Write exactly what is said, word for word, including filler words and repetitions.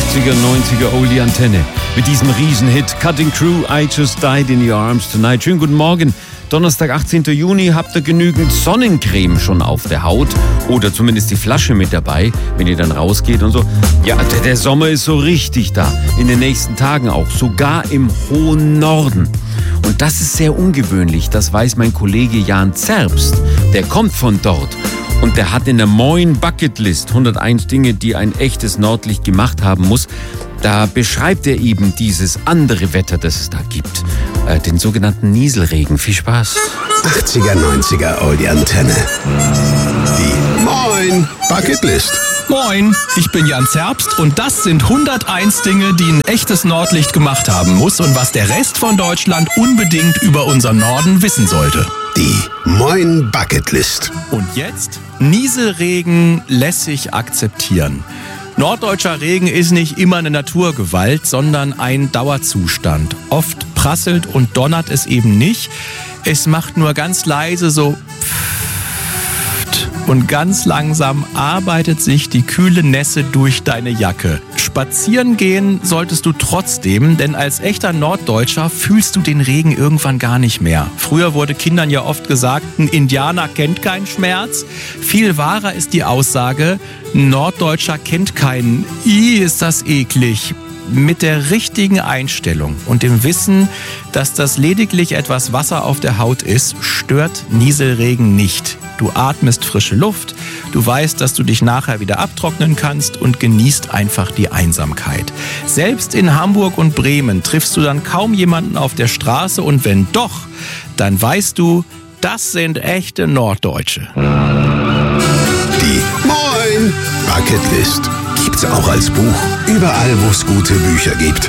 achtziger, neunziger Oldie Antenne mit diesem Riesenhit Cutting Crew, I Just Died in Your Arms Tonight. Schönen guten Morgen. Donnerstag, achtzehnten Juni, habt ihr genügend Sonnencreme schon auf der Haut oder zumindest die Flasche mit dabei, wenn ihr dann rausgeht und so. Ja, der, der Sommer ist so richtig da, in den nächsten Tagen auch, sogar im hohen Norden. Und das ist sehr ungewöhnlich, das weiß mein Kollege Jan Zerbst, der kommt von dort. Und der hat in der Moin Bucketlist hunderteins Dinge, die ein echtes Nordlicht gemacht haben muss. Da beschreibt er eben dieses andere Wetter, das es da gibt. Äh, den sogenannten Nieselregen. Viel Spaß. achtziger, neunziger Oldie Antenne. Die Moin Bucketlist. Moin, ich bin Jan Zerbst und das sind hunderteins Dinge, die ein echtes Nordlicht gemacht haben muss und was der Rest von Deutschland unbedingt über unseren Norden wissen sollte. Die Moin Bucketlist. Und jetzt Nieselregen lässig akzeptieren. Norddeutscher Regen ist nicht immer eine Naturgewalt, sondern ein Dauerzustand. Oft prasselt und donnert es eben nicht. Es macht nur ganz leise so und ganz langsam arbeitet sich die kühle Nässe durch deine Jacke. Spazieren gehen solltest du trotzdem, denn als echter Norddeutscher fühlst du den Regen irgendwann gar nicht mehr. Früher wurde Kindern ja oft gesagt, ein Indianer kennt keinen Schmerz. Viel wahrer ist die Aussage, ein Norddeutscher kennt keinen. Ih, ist das eklig. Mit der richtigen Einstellung und dem Wissen, dass das lediglich etwas Wasser auf der Haut ist, stört Nieselregen nicht. Du atmest frische Luft, du weißt, dass du dich nachher wieder abtrocknen kannst und genießt einfach die Einsamkeit. Selbst in Hamburg und Bremen triffst du dann kaum jemanden auf der Straße und wenn doch, dann weißt du, das sind echte Norddeutsche. Die Moin Bucketlist gibt's auch als Buch, überall wo es gute Bücher gibt.